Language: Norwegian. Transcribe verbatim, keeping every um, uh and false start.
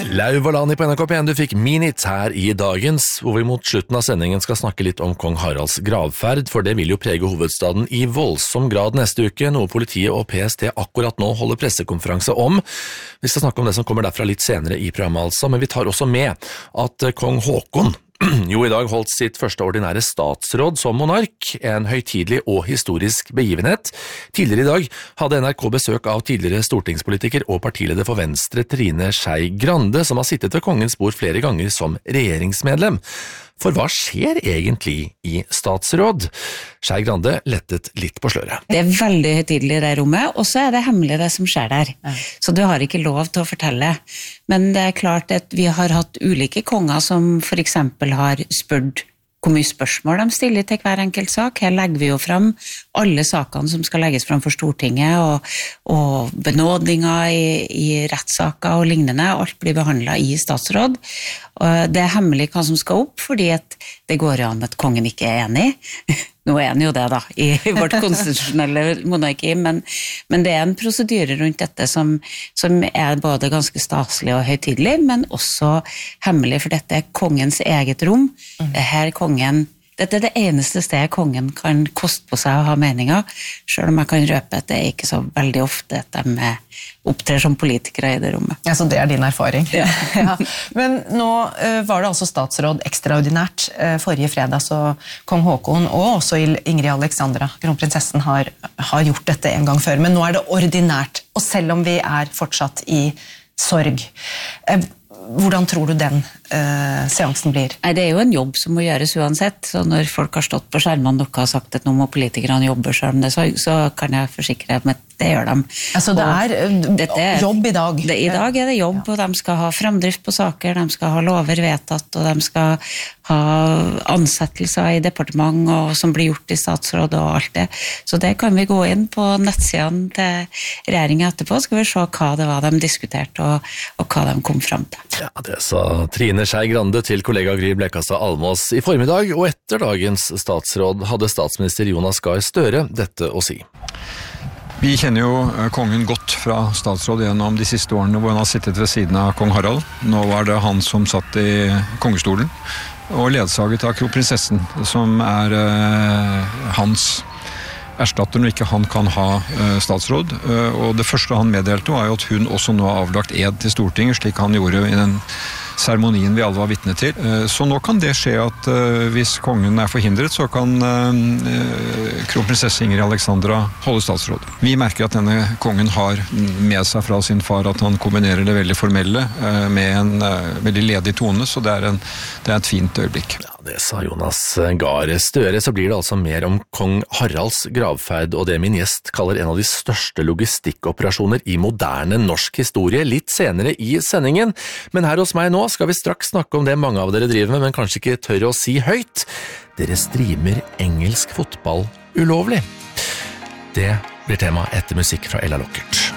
Lau Valani på N R K P en, du fikk Minit her i dagens, hvor vi mot slutten av sendingen skal snakke litt om kong Haralds gravferd, for det vil jo prege hovedstaden i voldsom grad neste uke, noe politiet og P S T akkurat nå holder pressekonferanse om. Vi skal snakke om det som kommer derfra litt senere i programmet altså, men vi tar også med at kong Håkon jo i dag holdt sitt første ordinære statsråd som monark, en høytidelig og historisk begivenhet. Tidligere i dag hadde N R K besøk av tidligere stortingspolitiker og partileder for Venstre Trine Skei Grande, som har sittet ved kongens bord flere ganger som regjeringsmedlem. For hva skjer egentlig i statsråd? Skei Grande lettet litt på sløret. Det er veldig høytidelig i det rommet, og så er det hemmelig det som skjer der. Ja. Så du har ikke lov til å fortelle. Men det er klart at vi har hatt ulike konger som for eksempel har spurt hvor mye spørsmål de stiller til hver enkelt sak. Her legger vi jo frem alle sakene som skal legges frem for Stortinget, og, og benådninger i, i rettssaker og lignende. Alt blir behandlet i statsråd. Og det er hemmelig hva som skal opp, fordi at det går an at kongen ikke er enig. Nå er han jo det da, i vårt konstitusjonelle monarki, men, men det er en prosedyre rundt dette som, som er både ganske staselig og høytidelig, men også hemmelig, for dette er kongens eget rom. Det er her kongen, dette er det eneste stedet kongen kan koste på seg å ha meninger, selv om jeg kan røpe at det er ikke så veldig ofte at de opptrer som politikere i det rommet. Ja, så det er din erfaring. Ja. Ja. Men nå uh, var det altså statsråd ekstraordinært uh, forrige fredag, så kong Håkon og også Ingrid Alexandra, kronprinsessen, har, har gjort dette en gang før, men nå er det ordinært, og selv om vi er fortsatt i sorg. Uh, Hvordan tror du den uh, seansen blir? Nei, det er jo en jobb som må gjøres uansett, så når folk har stått på skjermene og har sagt at nå må politikerne jobbe selv om det, så, så kan jeg forsikre dem at det gjør de. Altså det er, er jobb i dag? Det, I dag er det jobb, og de skal ha fremdrift på saker, de skal ha lover vedtatt, og de skal ha ansettelser i departement og, som blir gjort i statsråd og alt det. Så det kan vi gå inn på nettsiden til regjeringen etterpå, skal vi se hva det var de diskuterte og, og hva de kom frem til. Ja, det sa Trine Skei Grande til kollega Gry Blekastad Almås i formiddag, og etter dagens statsråd hadde statsminister Jonas Gahr Støre dette å si. Vi kjenner jo kongen godt fra statsråd gjennom de siste årene hvor han har sittet ved siden av kong Harald. Nå var det han som satt i kongestolen, og ledsaget av kronprinsessen, som er uh, hans erstatter når ikke han kan ha uh, statsråd. Uh, og det første han meddelte var jo at hun også nå har avlagt ed til Stortinget, slik han gjorde i den seremonien vi alle var vitne til. Så nå kan det skje at uh, hvis kongen er forhindret, så kan uh, kronprinsesse Ingrid Alexandra holde statsråd. Vi merker at denne kongen har med seg fra sin far at han kombinerer det veldig formelle uh, med en uh, veldig ledig tone, så det er, en, det er et fint øyeblikk. Ja, det sa Jonas Gahr Støre. Så blir det altså mer om kong Haralds gravferd, og det min gjest kaller en av de største logistikkoperasjoner i moderne norsk historie, litt senere i sendingen. Men her hos meg nå skal vi straks snakke om det mange av dere driver med, men kanskje ikke tør å si høyt. Dere streamer engelsk fotball ulovlig. Det blir tema etter musikk fra Ella Lockert.